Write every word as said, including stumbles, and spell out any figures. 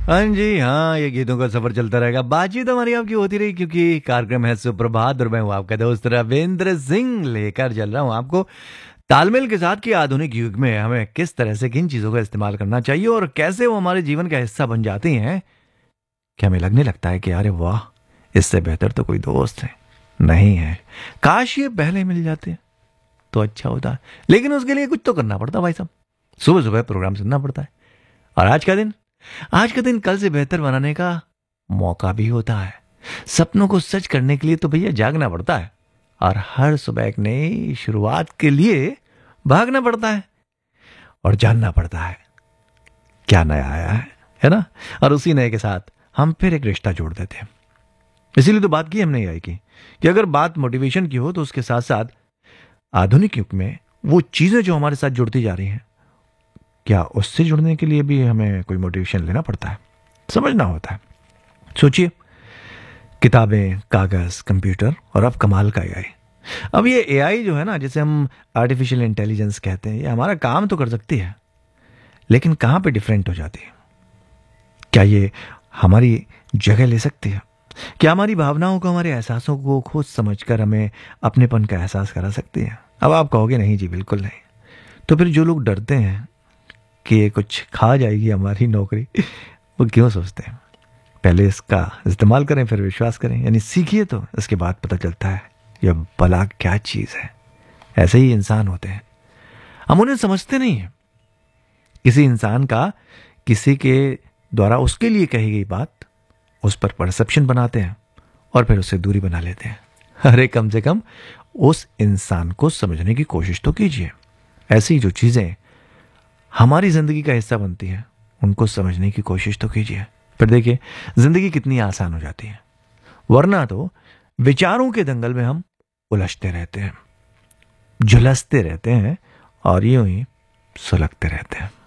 हाँ जी, हाँ, ये गीतों का सफर चलता रहेगा। बातचीत हमारी आपकी होती रही क्योंकि कार्यक्रम है सुप्रभात और मैं हूँ आपका दोस्त रविंद्र सिंह, लेकर चल रहा हूँ आपको तालमेल के साथ कि आधुनिक युग में हमें किस तरह से किन चीजों का इस्तेमाल करना चाहिए और कैसे वो हमारे जीवन का हिस्सा बन जाती हैं कि हमें लगने लगता है कि अरे वाह, इससे बेहतर तो कोई दोस्त है नहीं है, काश ये पहले मिल जाते तो अच्छा होता। लेकिन उसके लिए कुछ तो करना पड़ता भाई साहब, सुबह सुबह प्रोग्राम सुनना पड़ता है। और आज का दिन आज का दिन कल से बेहतर बनाने का मौका भी होता है। सपनों को सच करने के लिए तो भैया जागना पड़ता है और हर सुबह एक नई शुरुआत के लिए भागना पड़ता है और जानना पड़ता है क्या नया आया है है ना। और उसी नए के साथ हम फिर एक रिश्ता जोड़ देते हैं। इसीलिए तो बात की हमने यही की कि अगर बात मोटिवेशन की हो तो उसके साथ साथ आधुनिक युग में वो चीजें जो हमारे साथ जुड़ती जा रही हैं, क्या उससे जुड़ने के लिए भी हमें कोई मोटिवेशन लेना पड़ता है, समझना होता है। सोचिए, किताबें, कागज, कंप्यूटर और अब कमाल का एआई। अब ये एआई जो है ना, जिसे हम आर्टिफिशियल इंटेलिजेंस कहते हैं, ये हमारा काम तो कर सकती है लेकिन कहां पे डिफरेंट हो जाती है। क्या ये हमारी जगह ले सकती है? क्या हमारी भावनाओं को, हमारे एहसासों को खुद समझकर हमें अपनेपन का एहसास करा सकती है? अब आप कहोगे नहीं जी, बिल्कुल नहीं। तो फिर जो लोग डरते हैं कि ये कुछ खा जाएगी हमारी नौकरी, वो क्यों सोचते हैं? पहले इसका इस्तेमाल करें फिर विश्वास करें, यानी सीखिए तो इसके बाद पता चलता है यह भला क्या चीज है। ऐसे ही इंसान होते हैं, हम उन्हें समझते नहीं है। किसी इंसान का किसी के द्वारा उसके लिए कही गई बात, उस पर परसेप्शन बनाते हैं और फिर उससे दूरी बना लेते हैं। अरे कम से कम उस इंसान को समझने की कोशिश तो कीजिए। ऐसी जो चीजें हमारी जिंदगी का हिस्सा बनती हैं, उनको समझने की कोशिश तो कीजिए। फिर देखिए जिंदगी कितनी आसान हो जाती है। वरना तो विचारों के दंगल में हम उलझते रहते हैं, झुलसते रहते हैं और यूं ही सुलगते रहते हैं।